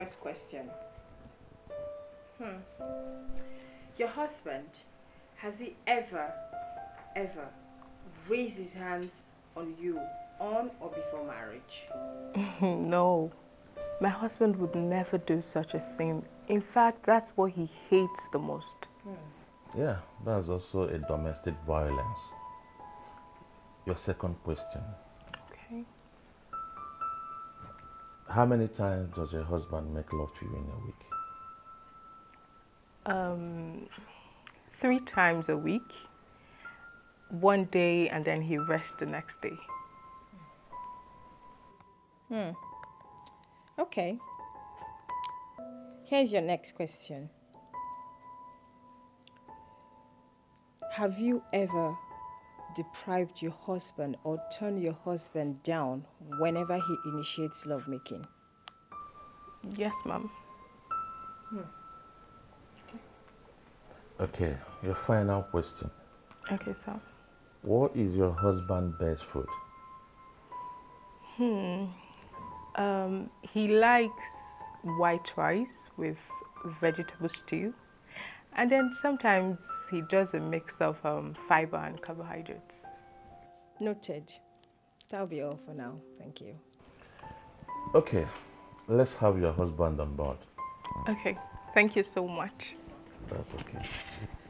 First question. Your husband, has he ever raised his hands on you on or before marriage? No, my husband would never do such a thing. In fact, that's what he hates the most. Yeah, that's also a domestic violence. Your second question. Okay. How many times does your husband make love to you in a week? 3 times a week, one day, and then he rests the next day. Okay. Here's your next question. Have you ever deprived your husband or turned your husband down whenever he initiates lovemaking? Yes, Mom. Okay, your final question. Okay, so. What is your husband's best food? He likes white rice with vegetable stew. And then sometimes he does a mix of fiber and carbohydrates. Noted. That'll be all for now. Thank you. Okay, let's have your husband on board. Okay, thank you so much. That's okay.